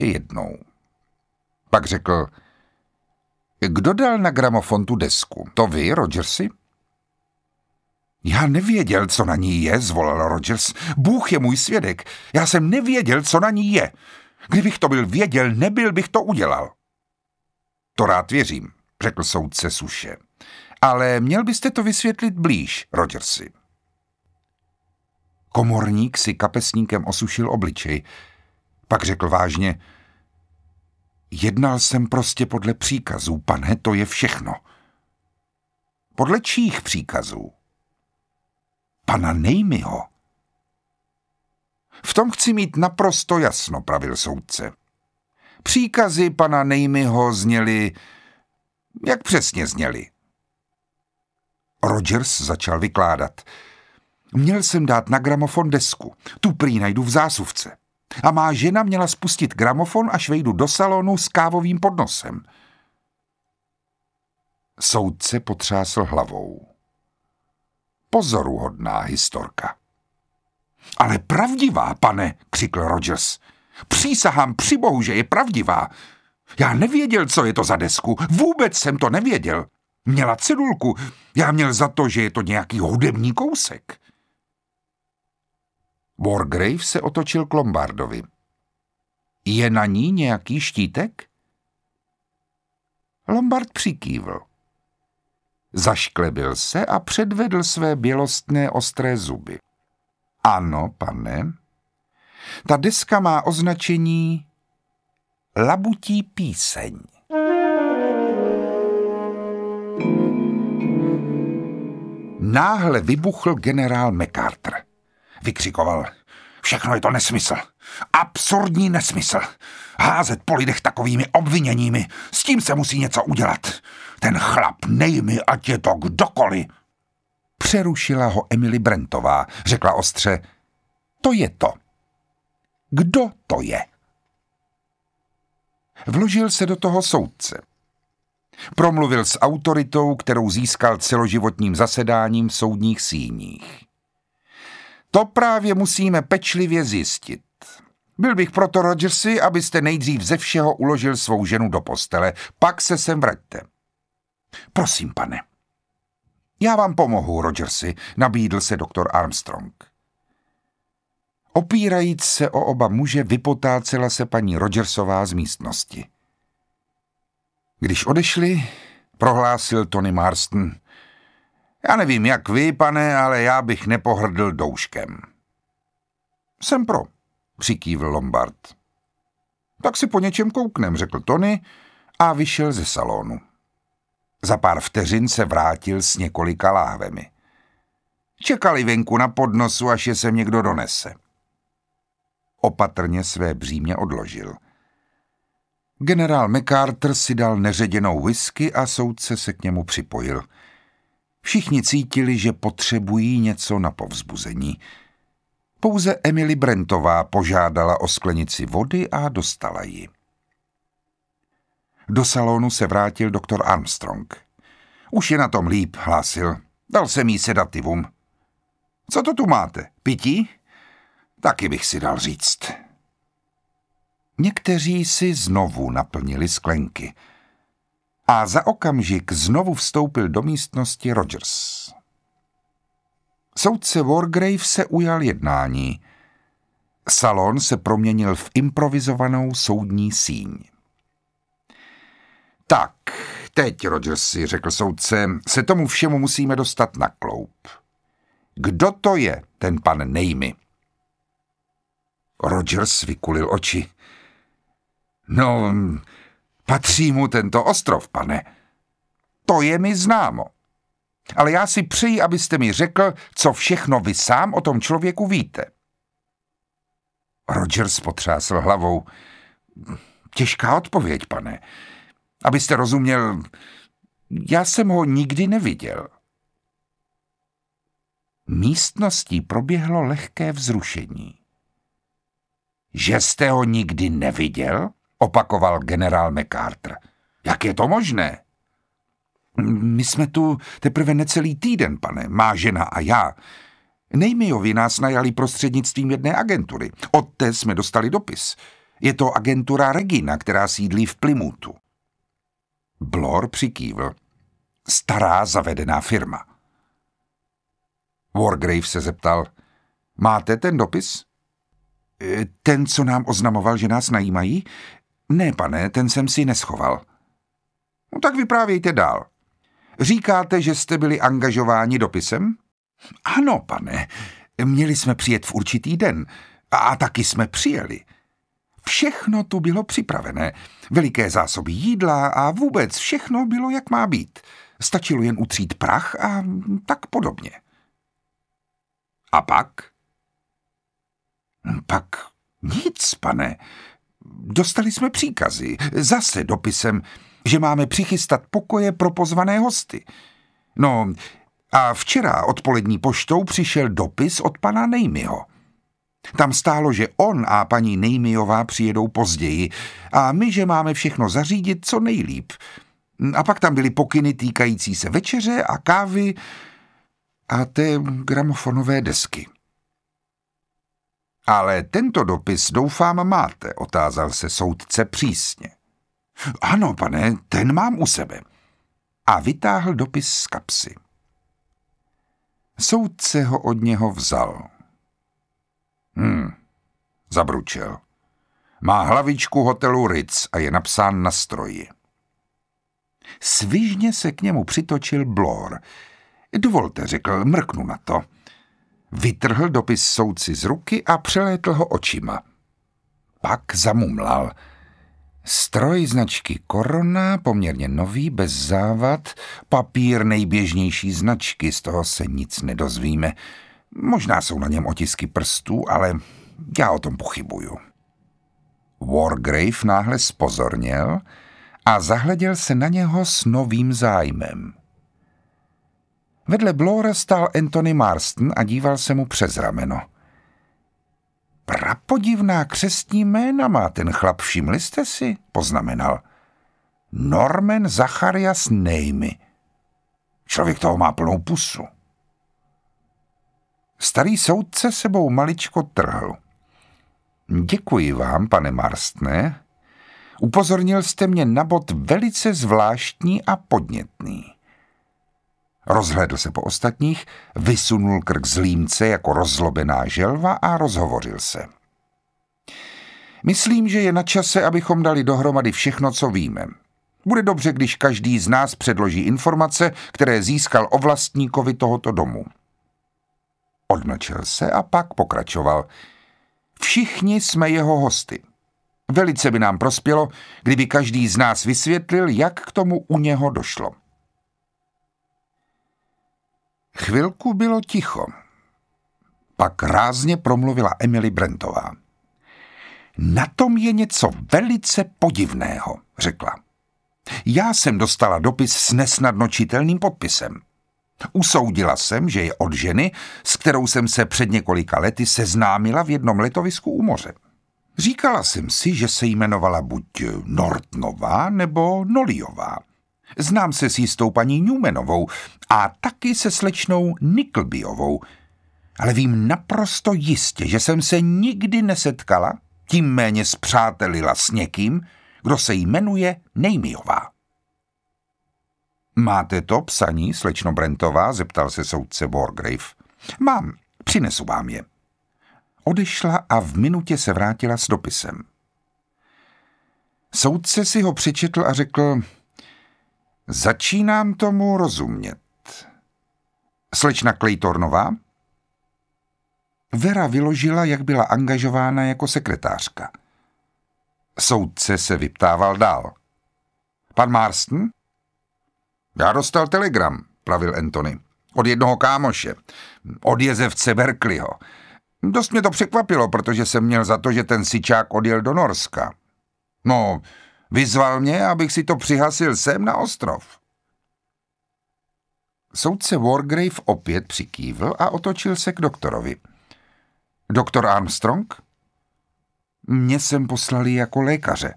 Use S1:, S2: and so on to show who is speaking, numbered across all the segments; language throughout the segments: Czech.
S1: jednou. Pak řekl, kdo dal na gramofon tu desku? To vy, Rogersi? Já nevěděl, co na ní je, zvolal Rogers. Bůh je můj svědek. Já jsem nevěděl, co na ní je. Kdybych to byl věděl, nebyl bych to udělal. To rád věřím, řekl soudce suše. Ale měl byste to vysvětlit blíž, Rogersi. Komorník si kapesníkem osušil obličej. Pak řekl vážně, jednal jsem prostě podle příkazů, pane, to je všechno. Podle čích příkazů? Pana Nejmyho. V tom chci mít naprosto jasno, pravil soudce. Příkazy pana Nejmyho zněly, jak přesně zněly? Rogers začal vykládat. Měl jsem dát na gramofon desku, tu prý najdu v zásuvce. A má žena měla spustit gramofon, až vejdu do salonu s kávovým podnosem. Soudce potřásl hlavou. Pozoruhodná historka. Ale pravdivá, pane, křikl Rogers. Přísahám při bohu, že je pravdivá. Já nevěděl, co je to za desku. Vůbec jsem to nevěděl. Měla cedulku. Já měl za to, že je to nějaký hudební kousek. Wargrave se otočil k Lombardovi. Je na ní nějaký štítek? Lombard přikývl. Zašklebil se a předvedl své bělostné ostré zuby. Ano, pane. Ta deska má označení Labutí píseň. Náhle vybuchl generál MacArthur. Vykřikoval, všechno je to nesmysl. Absurdní nesmysl. Házet po lidech takovými obviněními, s tím se musí něco udělat. Ten chlap, Nejmy, ať je to kdokoliv. Přerušila ho Emily Brentová, řekla ostře, to je to. Kdo to je? Vložil se do toho soudce. Promluvil s autoritou, kterou získal celoživotním zasedáním v soudních síních. To právě musíme pečlivě zjistit. Byl bych proto, Rogersi, abyste nejdřív ze všeho uložil svou ženu do postele, pak se sem vraťte. Prosím, pane. Já vám pomohu, Rogersi, nabídl se doktor Armstrong. Opírajíc se o oba muže, vypotácela se paní Rogersová z místnosti. Když odešli, prohlásil Tony Marston, já nevím, jak vy, pane, ale já bych nepohrdl douškem. Jsem pro, přikývl Lombard. Tak si po něčem kouknem, řekl Tony a vyšel ze salonu. Za pár vteřin se vrátil s několika láhvemi. Čekali venku na podnosu, až je sem někdo donese. Opatrně své břímě odložil. Generál MacArthur si dal neředěnou whisky a soudce se k němu připojil. Všichni cítili, že potřebují něco na povzbuzení. Pouze Emily Brentová požádala o sklenici vody a dostala ji. Do salonu se vrátil doktor Armstrong. Už je na tom líp, hlásil. Dal jsem jí sedativum. Co to tu máte? Pití? Taky bych si dal říct. Někteří si znovu naplnili sklenky. A za okamžik znovu vstoupil do místnosti Rogers. Soudce Wargrave se ujal jednání. Salon se proměnil v improvizovanou soudní síň. Tak, teď, Rogersi, řekl soudce, se tomu všemu musíme dostat na kloub. Kdo to je, ten pan Nejmy? Rogers vykulil oči. No, patří mu tento ostrov, pane. To je mi známo. Ale já si přeji, abyste mi řekl, co všechno vy sám o tom člověku víte. Rogers potřásl hlavou. Těžká odpověď, pane. Abyste rozuměl, já jsem ho nikdy neviděl. Místností proběhlo lehké vzrušení. Že jste ho nikdy neviděl? Opakoval generál MacArthur. Jak je to možné? My jsme tu teprve necelý týden, pane, má žena a já. Nejmyovi nás najali prostřednictvím jedné agentury. Od té jsme dostali dopis. Je to agentura Regina, která sídlí v Plymouthu. Blore přikývl. Stará zavedená firma. Wargrave se zeptal, máte ten dopis? Ten, co nám oznamoval, že nás najímají? Ne, pane, ten jsem si neschoval. No tak vyprávějte dál. Říkáte, že jste byli angažováni dopisem? Ano, pane. Měli jsme přijet v určitý den. A taky jsme přijeli. Všechno tu bylo připravené. Veliké zásoby jídla a vůbec všechno bylo, jak má být. Stačilo jen utřít prach a tak podobně. A pak? Pak nic, pane. Dostali jsme příkazy, zase dopisem, že máme přichystat pokoje pro pozvané hosty. No a včera odpolední poštou přišel dopis od pana Nejmyho. Tam stálo, že on a paní Nejmyová přijedou později a my, že máme všechno zařídit co nejlíp. A pak tam byly pokyny týkající se večeře a kávy a té gramofonové desky. Ale tento dopis, doufám, máte, otázal se soudce přísně. Ano, pane, ten mám u sebe. A vytáhl dopis z kapsy. Soudce ho od něho vzal. Zabručel. Má hlavičku hotelu Ritz a je napsán na stroji. Svižně se k němu přitočil Blore. Dovolte, řekl, mrknu na to. Vytrhl dopis soudci z ruky a přelétl ho očima. Pak zamumlal. Stroj značky Corona, poměrně nový, bez závad, papír nejběžnější značky, z toho se nic nedozvíme. Možná jsou na něm otisky prstů, ale já o tom pochybuju. Wargrave náhle zpozorněl a zahleděl se na něho s novým zájmem. Vedle Blora stál Anthony Marston a díval se mu přes rameno. Prapodivná křestní jména má ten chlap, všimli jste si? Poznamenal. Norman Zacharias Nejmy. Člověk toho má plnou pusu. Starý soudce sebou maličko trhl. Děkuji vám, pane Marstone. Upozornil jste mě na bod velice zvláštní a podnětný. Rozhlédl se po ostatních, vysunul krk z límce jako rozlobená želva a rozhovořil se. Myslím, že je na čase, abychom dali dohromady všechno, co víme. Bude dobře, když každý z nás předloží informace, které získal o vlastníkovi tohoto domu. Odmlčel se a pak pokračoval. Všichni jsme jeho hosty. Velice by nám prospělo, kdyby každý z nás vysvětlil, jak k tomu u něho došlo. Chvilku bylo ticho. Pak rázně promluvila Emily Brentová. Na tom je něco velice podivného, řekla. Já jsem dostala dopis s nesnadno čitelným podpisem. Usoudila jsem, že je od ženy, s kterou jsem se před několika lety seznámila v jednom letovisku u moře. Říkala jsem si, že se jmenovala buď Nortonová nebo Nollyová. Znám se s jistou paní Newmanovou a taky se slečnou Nicklbyovou, ale vím naprosto jistě, že jsem se nikdy nesetkala, tím méně spřátelila s někým, kdo se jmenuje Nejmyová. Máte to psaní, slečno Brentová? Zeptal se soudce Wargrave. Mám, přinesu vám je. Odešla a v minutě se vrátila s dopisem. Soudce si ho přečetl a řekl, začínám tomu rozumět. Slečna Claytornová? Vera vyložila, jak byla angažována jako sekretářka. Soudce se vyptával dál. Pan Marston? Já dostal telegram, pravil Anthony. Od jednoho kámoše. Od jezevce Berkeleyho. Dost mě to překvapilo, protože jsem měl za to, že ten syčák odjel do Norska. No, vyzval mě, abych si to přihasil sem na ostrov. Soudce Wargrave opět přikývl a otočil se k doktorovi. Doktor Armstrong? Mě sem poslali jako lékaře.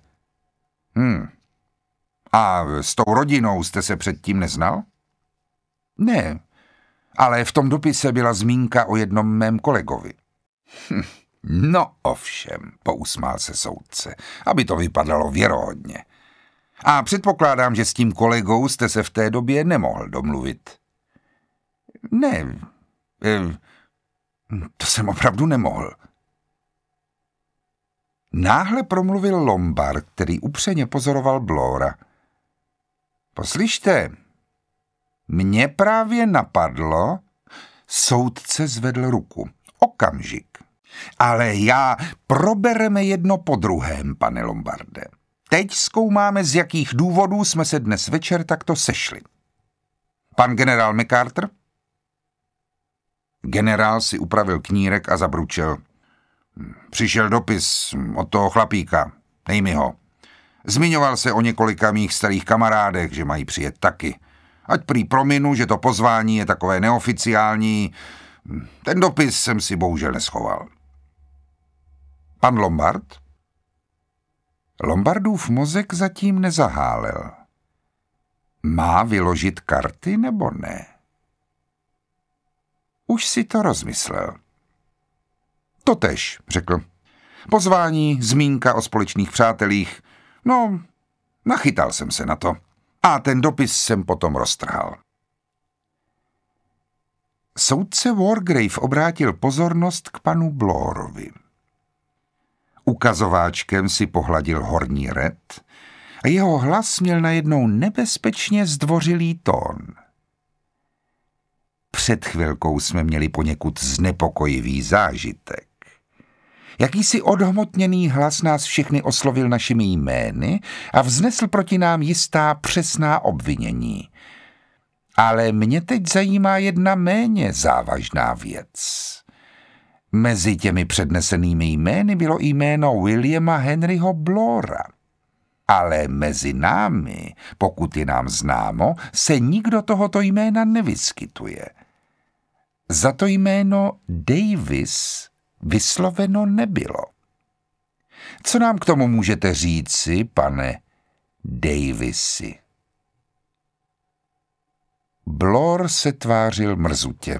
S1: A s tou rodinou jste se předtím neznal? Ne, ale v tom dopise byla zmínka o jednom mém kolegovi. No ovšem, pousmál se soudce, aby to vypadalo věrohodně. A předpokládám, že s tím kolegou jste se v té době nemohl domluvit. Ne, to jsem opravdu nemohl. Náhle promluvil Lombard, který upřeně pozoroval Blora. Poslyšte, mě právě napadlo, soudce zvedl ruku. Okamžik. Ale probereme jedno po druhém, pane Lombarde. Teď zkoumáme, z jakých důvodů jsme se dnes večer takto sešli. Pan generál MacArthur? Generál si upravil knírek a zabručel. Přišel dopis od toho chlapíka, dej mi ho. Zmiňoval se o několika mých starých kamarádech, že mají přijet taky. Ať prý prominu, že to pozvání je takové neoficiální. Ten dopis jsem si bohužel neschoval. Pan Lombard? Lombardův mozek zatím nezahálel. Má vyložit karty nebo ne? Už si to rozmyslel. Totéž, řekl. Pozvání, zmínka o společných přátelích. No, nachytal jsem se na to. A ten dopis jsem potom roztrhal. Soudce Wargrave obrátil pozornost k panu Blorovi. Ukazováčkem si pohladil horní red a jeho hlas měl najednou nebezpečně zdvořilý tón. Před chvilkou jsme měli poněkud znepokojivý zážitek. Jakýsi odhmotněný hlas nás všechny oslovil našimi jmény a vznesl proti nám jistá přesná obvinění. Ale mě teď zajímá jedna méně závažná věc. Mezi těmi přednesenými jmény bylo jméno Williama Henryho Blora. Ale mezi námi, pokud je nám známo, se nikdo tohoto jména nevyskytuje. Za to jméno Davis vysloveno nebylo. Co nám k tomu můžete říci, pane Davisi? Blor se tvářil mrzutě.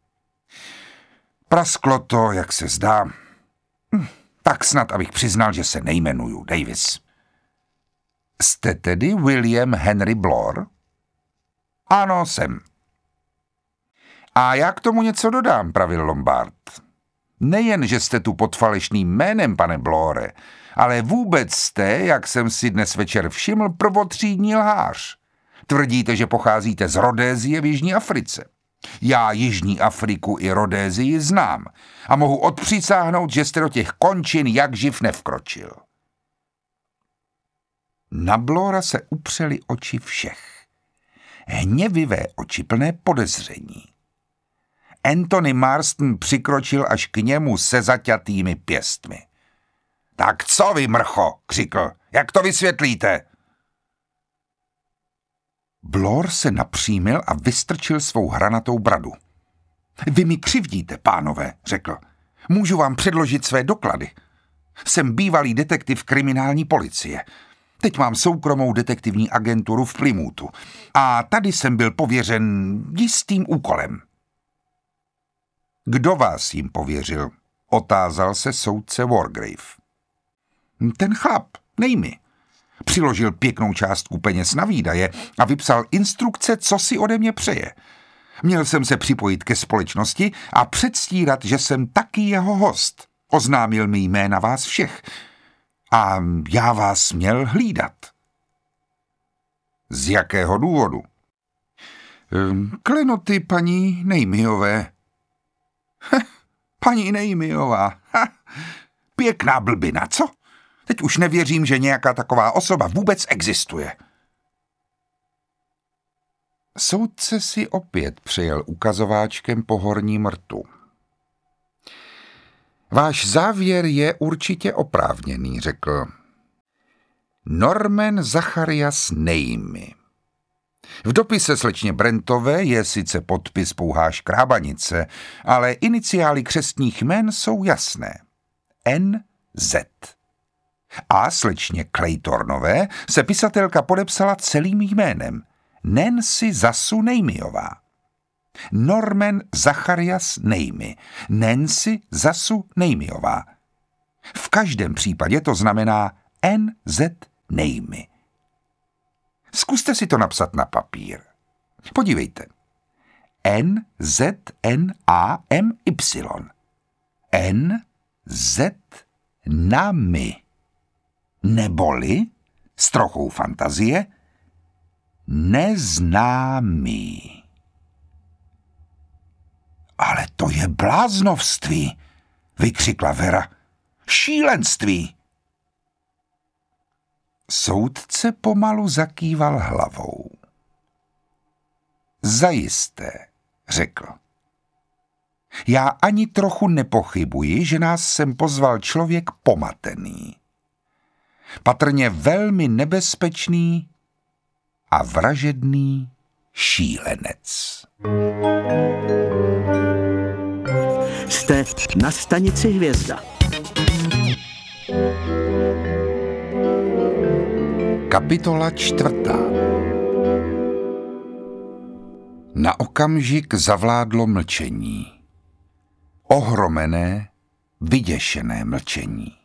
S1: Prasklo to, jak se zdá. Tak snad, abych přiznal, že se nejmenuju Davis. Jste tedy William Henry Blor? Ano, jsem. A já k tomu něco dodám, pravil Lombard. Nejen, že jste tu pod falešným jménem, pane Blore, ale vůbec jste, jak jsem si dnes večer všiml, prvotřídní lhář. Tvrdíte, že pocházíte z Rodézie v Jižní Africe. Já Jižní Afriku i Rodésii znám a mohu odpřísáhnout, že jste do těch končin jak živ nevkročil. Na Blora se upřely oči všech. Hněvivé oči plné podezření. Anthony Marston přikročil až k němu se zaťatými pěstmi. Tak co vy, mrcho, křikl, jak to vysvětlíte? Blor se napřímil a vystrčil svou hranatou bradu. Vy mi křivdíte, pánové, řekl. Můžu vám předložit své doklady. Jsem bývalý detektiv kriminální policie. Teď mám soukromou detektivní agenturu v Plymouthu. A tady jsem byl pověřen jistým úkolem. Kdo vás jim pověřil? Otázal se soudce Wargrave. Ten chlap, Nejmi. Přiložil pěknou částku peněz na výdaje a vypsal instrukce, co si ode mě přeje. Měl jsem se připojit ke společnosti a předstírat, že jsem taky jeho host. Oznámil mi jména vás všech. A já vás měl hlídat. Z jakého důvodu? Klenoty paní Nejmiové. Paní Nejmiová. Pěkná blbina, co? Teď už nevěřím, že nějaká taková osoba vůbec existuje. Soudce si opět přejel ukazováčkem po horním rtu. Váš závěr je určitě oprávněný, řekl. Norman Zacharias Nejmi. V dopise slečně Brentové je sice podpis pouhá škrábanice, ale iniciály křestních jmen jsou jasné. N.Z. A slečně Claytornové se pisatelka podepsala celým jménem. Nancy Zasu Nejmiová. Norman Zacharias Nejmi. Nancy Zasu Nejmiová. V každém případě to znamená NZ Namy. Zkuste si to napsat na papír. Podívejte. NZNAMY. NZ Namy. Neboli, s trochou fantazie, neznámý. Ale to je bláznovství, vykřikla Vera. Šílenství. Soudce pomalu zakýval hlavou. Zajisté, řekl. Já ani trochu nepochybuji, že nás sem pozval člověk pomatený. Patrně velmi nebezpečný a vražedný šílenec.
S2: Jste na stanici Hvězda.
S1: Kapitola 4. Na okamžik zavládlo mlčení. Ohromené, vyděšené mlčení.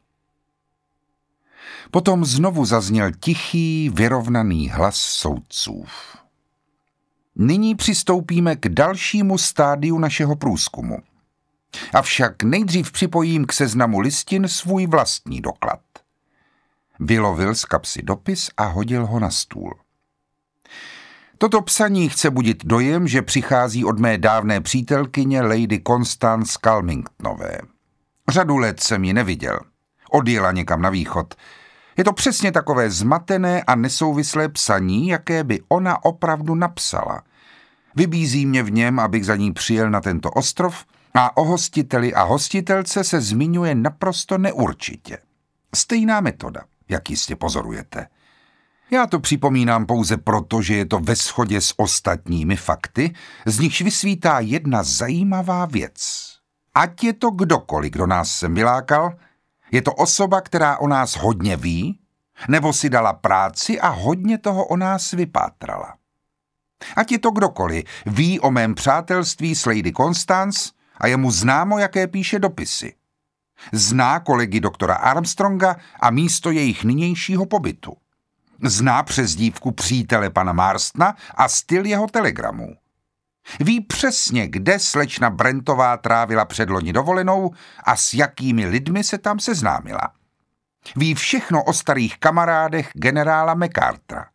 S1: Potom znovu zazněl tichý, vyrovnaný hlas soudců. Nyní přistoupíme k dalšímu stádiu našeho průzkumu. Avšak nejdřív připojím k seznamu listin svůj vlastní doklad. Vylovil z kapsy dopis a hodil ho na stůl. Toto psaní chce budit dojem, že přichází od mé dávné přítelkyně Lady Constance Calmingtonové. Řadu let jsem ji neviděl. Odjela někam na východ. Je to přesně takové zmatené a nesouvislé psaní, jaké by ona opravdu napsala. Vybízí mě v něm, abych za ní přijel na tento ostrov a o hostiteli a hostitelce se zmiňuje naprosto neurčitě. Stejná metoda, jak jistě pozorujete. Já to připomínám pouze proto, že je to ve shodě s ostatními fakty, z nichž vysvítá jedna zajímavá věc. Ať je to kdokoliv, kdo nás sem vylákal, je to osoba, která o nás hodně ví, nebo si dala práci a hodně toho o nás vypátrala. Ať je to kdokoliv, ví o mém přátelství s Lady Constance a je mu známo, jaké píše dopisy. Zná kolegy doktora Armstronga a místo jejich nynějšího pobytu. Zná přezdívku přítele pana Marstona a styl jeho telegramů. Ví přesně, kde slečna Brentová trávila předloni dovolenou a s jakými lidmi se tam seznámila. Ví všechno o starých kamarádech generála MacArthura.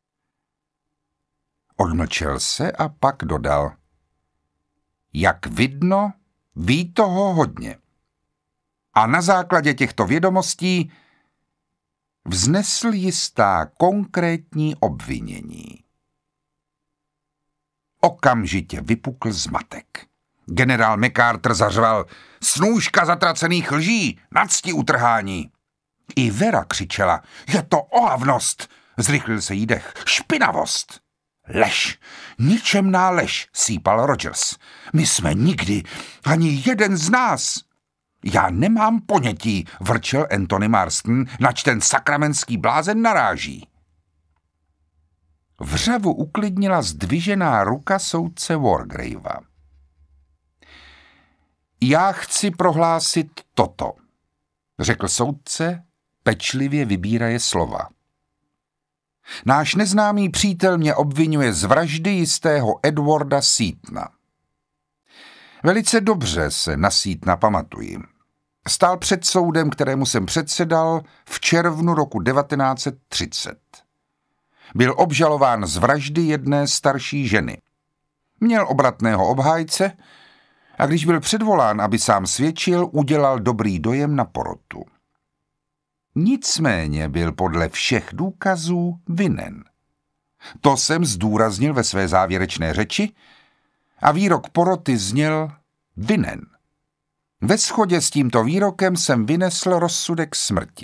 S1: Odmlčel se a pak dodal. Jak vidno, ví toho hodně. A na základě těchto vědomostí vznesl jistá konkrétní obvinění. Okamžitě vypukl zmatek. Generál MacArthur zařval: snůška zatracených lží, nacti utrhání. I Vera křičela: je to ohavnost. Zrychlil se jí dech. Špinavost. Lež, ničemná lež, sýpal Rogers. My jsme nikdy, ani jeden z nás. Já nemám ponětí, vrčel Anthony Marston, nač ten sakramentský blázen naráží. Vřavu uklidnila zdvižená ruka soudce Wargravea. Já chci prohlásit toto, řekl soudce, pečlivě vybíraje slova. Náš neznámý přítel mě obvinuje z vraždy jistého Edwarda Seatona. Velice dobře se na Seatona pamatuji. Stál před soudem, kterému jsem předsedal v červnu roku 1930. Byl obžalován z vraždy jedné starší ženy. Měl obratného obhájce a když byl předvolán, aby sám svědčil, udělal dobrý dojem na porotu. Nicméně byl podle všech důkazů vinen. To jsem zdůraznil ve své závěrečné řeči a výrok poroty zněl vinen. Ve shodě s tímto výrokem jsem vynesl rozsudek smrti.